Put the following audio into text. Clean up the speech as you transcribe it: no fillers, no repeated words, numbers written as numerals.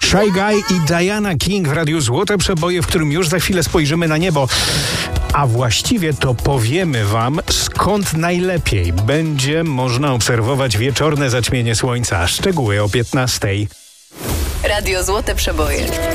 Shy Guy i Diana King w Radiu Złote Przeboje, w którym już za chwilę spojrzymy na niebo. A właściwie to powiemy wam, skąd najlepiej będzie można obserwować wieczorne zaćmienie słońca. Szczegóły o 15:00. Radio Złote Przeboje.